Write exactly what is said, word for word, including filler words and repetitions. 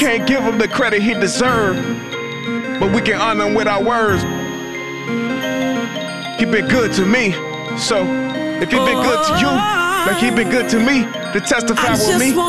Can't give him the credit he deserved, but we can honor him with our words. He been good to me, so if he been good to you, like he been good to me, to testify with me.